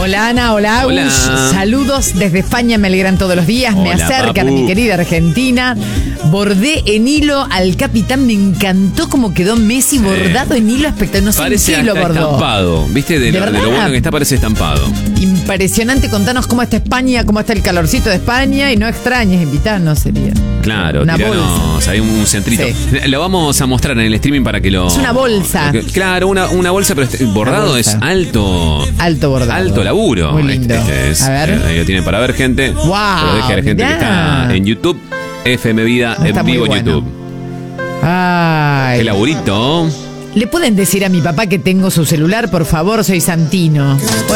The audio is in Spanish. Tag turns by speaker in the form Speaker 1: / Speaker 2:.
Speaker 1: Hola Ana, hola Agus.
Speaker 2: Hola.
Speaker 1: Saludos desde España, me alegran todos los días. Me
Speaker 2: Hola,
Speaker 1: acercan
Speaker 2: papu.
Speaker 1: a mi querida Argentina. Bordé en hilo al capitán, me encantó cómo quedó Messi bordado en hilo espectacular. No sé
Speaker 2: Parece
Speaker 1: en qué lo
Speaker 2: hasta
Speaker 1: bordó.
Speaker 2: estampado. ¿Viste? De lo
Speaker 1: verdad?
Speaker 2: bueno que está, parece estampado.
Speaker 1: Impresionante, contanos cómo está España, cómo está el calorcito de España y no extrañes, invitarnos sería.
Speaker 2: Claro,
Speaker 1: Una
Speaker 2: tiranos
Speaker 1: bolsa.
Speaker 2: ahí un centrito.
Speaker 1: Sí.
Speaker 2: Lo vamos a mostrar en el streaming para que lo...
Speaker 1: Es una bolsa.
Speaker 2: Claro, una bolsa, pero bordado
Speaker 1: bolsa.
Speaker 2: es alto.
Speaker 1: Alto bordado.
Speaker 2: Alto laburo.
Speaker 1: Muy lindo.
Speaker 2: A
Speaker 1: ver.
Speaker 2: Ahí lo tienen para ver, gente.
Speaker 1: Wow,
Speaker 2: Lo deje a la gente
Speaker 1: mirá.
Speaker 2: que está en YouTube. FM Vida
Speaker 1: Está
Speaker 2: en
Speaker 1: muy
Speaker 2: vivo en
Speaker 1: bueno.
Speaker 2: YouTube.
Speaker 1: Ay.
Speaker 2: Qué laburito.
Speaker 1: ¿Le pueden decir a mi papá que tengo su celular? Por favor, soy Santino.